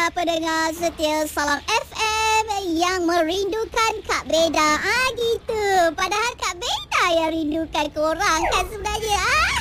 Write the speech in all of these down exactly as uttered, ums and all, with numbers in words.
pendengar setia Salam F M yang merindukan Kak Beda. Ah gitu. Padahal Kak Beda yang rindukan korang kan sebenarnya. Ah.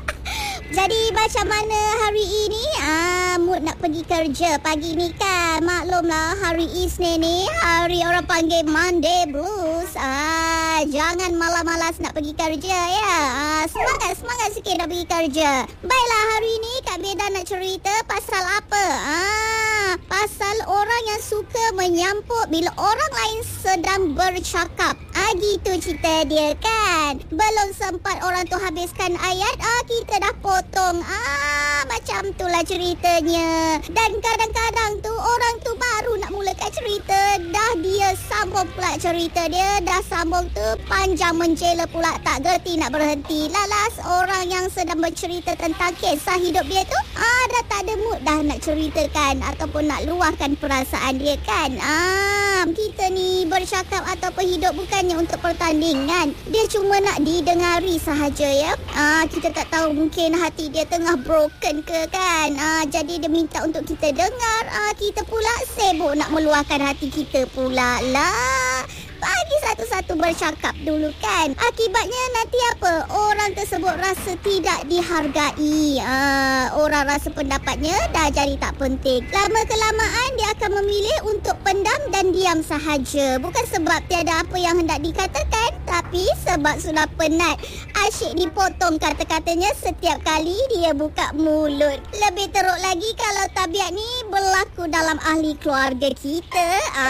Jadi macam mana hari ini? Ah, mood nak pergi kerja pagi ni kan. Maklumlah hari Isnin ni hari orang panggil Monday Blues. Ah, jangan malas-malas nak pergi kerja ya. Ah, semangat semangat sikit nak pergi kerja. Baiklah, hari ini Kak Beda nak cerita pasal apa? Ah, pasal orang yang suka menyampuk bila orang lain sedang bercakap. Ah, gitu cerita dia kan. Belum sempat orang tu habiskan ayat, ah kita dah potong. Ah, macam itulah ceritanya. Dan kadang-kadang tu orang tu baru nak mulakan cerita, dah dia sambung pula cerita dia. Dah sambung tu panjang menjela pula, tak gerti nak berhenti. Lalas orang yang sedang bercerita tentang kisah hidup dia tu, ah dah tak ada mood dah nak ceritakan ataupun nak luahkan perasaan dia kan. Ah, kita ni bercakap ataupun hidup bukannya untuk pertandingan. Dia cuma nak didengari sahaja ya. Ah, kita tak tahu, mungkin hati dia tengah broken ke kan. Ah, jadi dia minta untuk kita dengar. Ah, kita pula sibuk nak meluahkan hati kita pula lah. Bagi satu-satu bercakap dulu kan. Akibatnya nanti apa? Orang tersebut rasa tidak dihargai. Ah, orang rasa pendapatnya dah jadi tak penting. Lama-kelamaan dia akan memilih untuk pendam dan diam sahaja. Bukan sebab tiada apa yang hendak dikatakan, tapi sebab sudah penat. Asyik dipotong kata-katanya setiap kali dia buka mulut. Lebih teruk lagi kalau tabiat ni berlaku dalam ahli keluarga kita.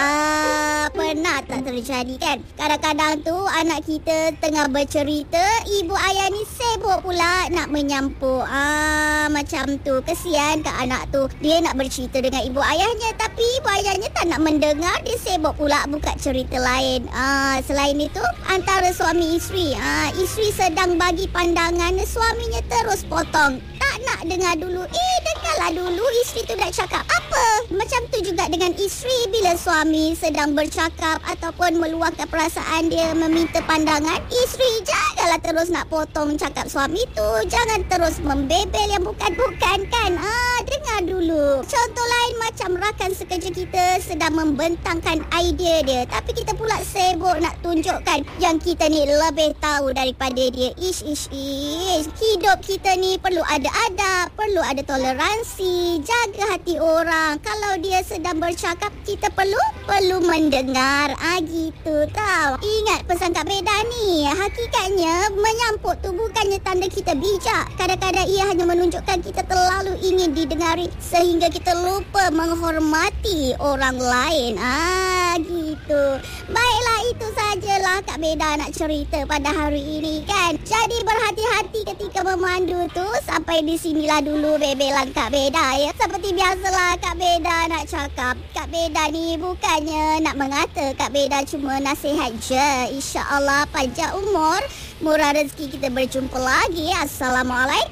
Ah, pernah tak terjadi kan? Kadang-kadang tu anak kita tengah bercerita, ibu ayah ni sibuk pula nak menyampuk. Ah, macam tu. Kesian kat anak tu. Dia nak bercerita dengan ibu ayahnya, tapi ibu ayahnya tak nak mendengar. Dia sibuk pula buka cerita lain. Ah, selain itu, antara suami isteri, ah, isteri sedang bagi pandangan, suaminya terus potong. Tak nak dengar dulu. Eh, dengarlah dulu isteri tu nak cakap apa. Macam tu juga dengan isteri, bila suami sedang bercakap ataupun meluahkan perasaan dia, meminta pandangan, isteri janganlah terus nak potong cakap suami tu. Jangan terus membebel yang bukan-bukan kan. Ah, dengar dulu. Contoh lain macam rakan sekerja kita sedang membentangkan idea dia, tapi kita pula sibuk nak tunjukkan yang kita ni lebih tahu daripada dia. Ish, ish, ish. Hidup kita ni perlu ada adab, perlu ada toleransi, jaga hati orang. Kalau dia sedang bercakap, kita perlu perlu mendengar. Ah, gitu tau. Ingat pesan Kak Beda ni, hakikatnya menyampuk tu bukannya tanda kita bijak. Kadang-kadang ia hanya menunjukkan kita terlalu ingin didengari sehingga kita lupa menghormati orang lain. Ah, gitu. Baiklah, itu sajalah Kak Beda nak cerita pada hari ini kan. Jadi berhati-hati ketika memandu tu. Sampai di sinilah dulu bebelan Kak Beda ya. Seperti biasalah Kak Beda nak cakap, Kak Beda ni bukannya nak mengata, Kak Beda cuma nasihat je. InsyaAllah panjang umur, murah rezeki. Kita berjumpa lagi. Assalamualaikum.